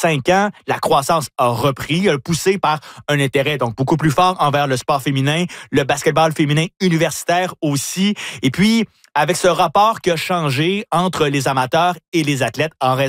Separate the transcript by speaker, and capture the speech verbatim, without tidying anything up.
Speaker 1: cinq ans, la croissance a repris, poussée par un intérêt donc beaucoup plus fort envers le sport féminin, le basketball féminin universitaire aussi. Et puis, avec ce rapport qui a changé entre les amateurs et les athlètes en raison